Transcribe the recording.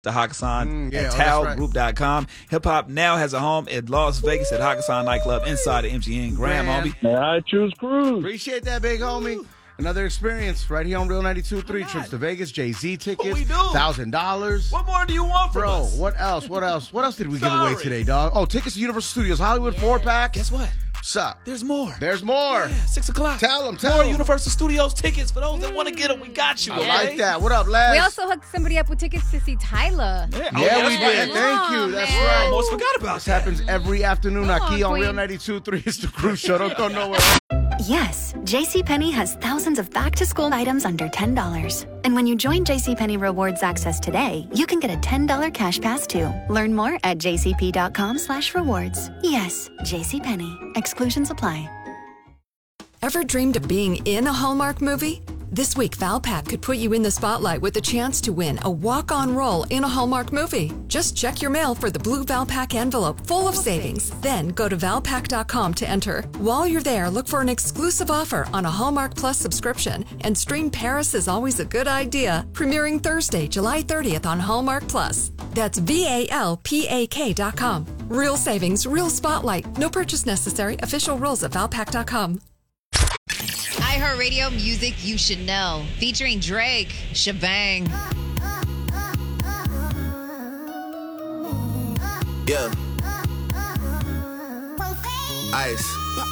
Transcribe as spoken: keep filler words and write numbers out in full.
to Hakkasan Mm, yeah, at oh, Tao that's right. Group dot com. Hip Hop now has a home in Las Vegas at Hakkasan Nightclub inside the M G M Grand, Man. homie. May I choose cruise? Appreciate that, big homie. Another experience right here on Real ninety-two point three. Trips to Vegas, Jay-Z tickets, What we do? one thousand dollars. What more do you want from Bro, us? what else? What else? What else did we give away Sorry. today, dog? Oh, tickets to Universal Studios Hollywood four-pack. Guess what? What's up? There's more. There's more. Yeah, six o'clock. Tell 'em, tell More 'em. Universal Studios tickets for those that want to get them. We got you. I okay? like that. What up, Les? We also hooked somebody up with tickets to see Tyler. Yeah, Yeah, oh, we that's did. right. Thank Oh, you. That's man. right. Almost forgot about This that. happens every afternoon. Come Aki on, on Real Queen. ninety-two point three. It's the cruise show. Don't go nowhere. Yes, JCPenney has thousands of back-to-school items under ten dollars. And when you join JCPenney Rewards Access today, you can get a ten dollars cash pass too. Learn more at jcp.com slash rewards. Yes, JCPenney. Exclusions apply. Ever dreamed of being in a Hallmark movie? This week, Valpak could put you in the spotlight with the chance to win a walk-on role in a Hallmark movie. Just check your mail for the blue Valpak envelope full of savings. Then go to valpak dot com to enter. While you're there, look for an exclusive offer on a Hallmark Plus subscription and stream Paris is Always a Good Idea, premiering Thursday, July thirtieth on Hallmark Plus. That's V A L P A K dot com. Real savings, real spotlight. No purchase necessary. Official rules at valpak dot com. iHeartRadio music you should know. Featuring Drake, Shebang. Yeah. Ice.